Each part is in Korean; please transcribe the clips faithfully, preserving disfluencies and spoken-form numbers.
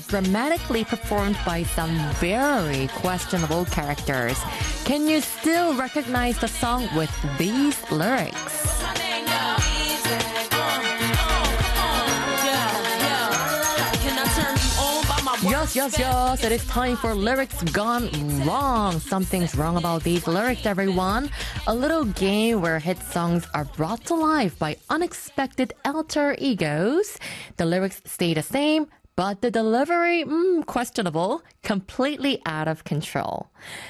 dramatically performed by some very questionable characters. Can you still recognize the song with these lyrics? Yes, yes, yes. It is time for lyrics gone wrong. Something's wrong about these lyrics, everyone. A little game where hit songs are brought to life by unexpected alter egos. The lyrics stay the same, but the delivery, mm, questionable, completely out of control.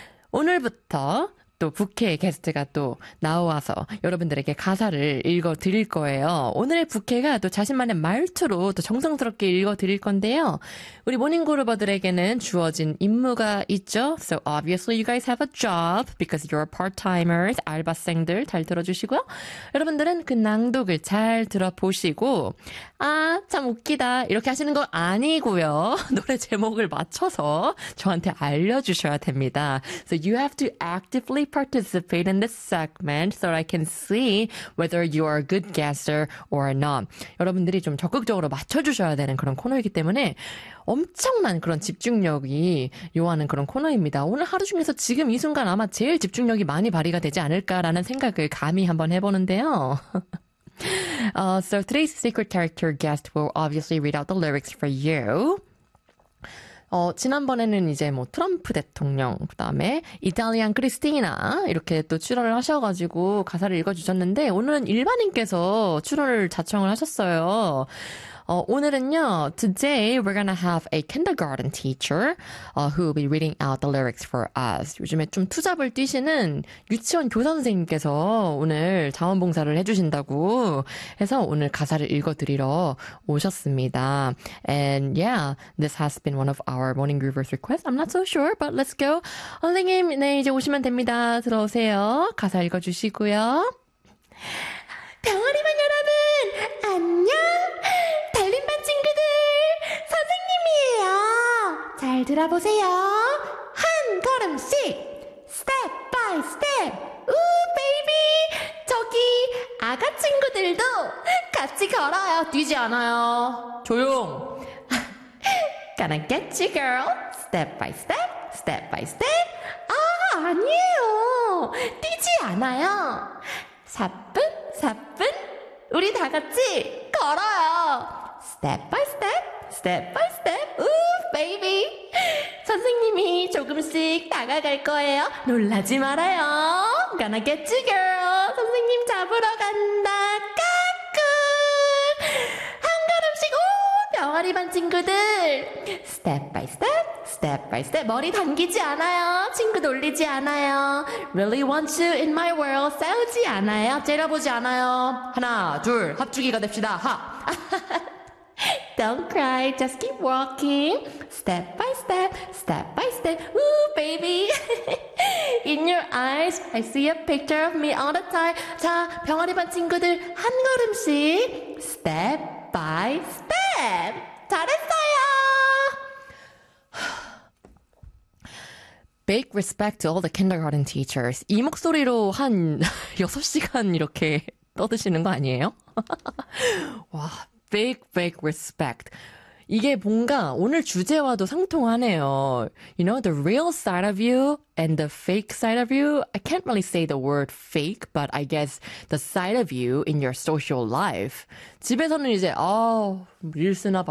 오늘부터 또 부캐 게스트가 또 나와서 여러분들에게 가사를 읽어드릴 거예요. 오늘의 부캐가 또 자신만의 말투로 또 정성스럽게 읽어드릴 건데요. 우리 모닝그루버들에게는 주어진 임무가 있죠. So obviously you guys have a job because you're part-timers, 알바생들 잘 들어주시고요. 여러분들은 그 낭독을 잘 들어보시고 아, 참 웃기다 이렇게 하시는 거 아니고요. 노래 제목을 맞춰서 저한테 알려주셔야 됩니다. So you have to actively participate in this segment so I can see whether you are a good guesser or not. 여러분들이 좀 적극적으로 맞춰주셔야 되는 그런 코너이기 때문에 엄청난 그런 집중력이 요하는 그런 코너입니다. 오늘 하루 중에서 지금 이 순간 아마 제일 집중력이 많이 발휘가 되지 않을까라는 생각을 감히 한번 해보는데요. uh, so today's secret character guest will obviously read out the lyrics for you. 어, 지난번에는 이제 뭐 트럼프 대통령, 그 다음에 이탈리안 크리스티나 이렇게 또 출연을 하셔가지고 가사를 읽어주셨는데 오늘은 일반인께서 출연을 자청을 하셨어요. 어, 오늘은요, today we're gonna have a kindergarten teacher uh, who will be reading out the lyrics for us. 요즘에 좀 투잡을 뛰시는 유치원 교사 선생님께서 오늘 자원봉사를 해주신다고 해서 오늘 가사를 읽어드리러 오셨습니다. And yeah, this has been one of our morning groovers requests. I'm not so sure, but let's go. 선생님, 네, 이제 오시면 됩니다. 들어오세요. 가사 읽어주시고요. 병아리반 여러분, 안녕! 달림반 친구들, 선생님이에요. 잘 들어보세요. 한 걸음씩, step by step. 우, 베이비! 저기, 아가 친구들도 같이 걸어요. 뛰지 않아요. 조용! Gonna get you, girl. Step by step, step by step. 아, 아니에요. 뛰지 않아요. 사뿐, 사뿐, 우리 다 같이 걸어요. Step by step, step by step, 우, baby. 선생님이 조금씩 다가갈 거예요. 놀라지 말아요. Gonna get you, girl. 선생님 잡으러 간다. 까꿍. 한 걸음씩, 오, 병아리 반 친구들. Step by step, step by step. 머리 당기지 않아요. 친구 놀리지 않아요. Really want you in my world. 싸우지 않아요. 째려보지 않아요. 하나, 둘, 합주기가 됩시다. 하. Don't cry. Just keep walking. Step by step, step by step. Woo, baby. In your eyes, I see a picture of me all the time. 자, 병아리 반 친구들 한 걸음씩. Step by step. 잘했어요. Big respect to all the kindergarten teachers. 이 목소리로 한 여섯 시간 이렇게 떠드시는 거 아니에요? 와, big, big respect. 이게 뭔가 오늘 주제와도 상통하네요. You know, the real side of you and the fake side of you. I can't really say the word fake, but I guess the side of you in your social life. 집에서는 이제, 아, 릴스나